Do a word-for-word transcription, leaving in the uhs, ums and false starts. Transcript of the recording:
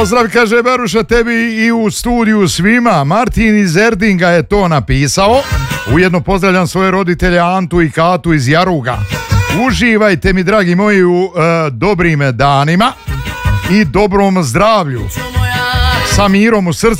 Pozdrav, kaže Beruša, tebi i u studiju svima. Martin iz Erdinga je to napisao. Ujedno pozdravljam svoje roditelje Antu i Katu iz Jaruga. Uživajte mi, dragi moji, u uh, dobrim danima i dobrom zdravlju. Sa mirom u srcu.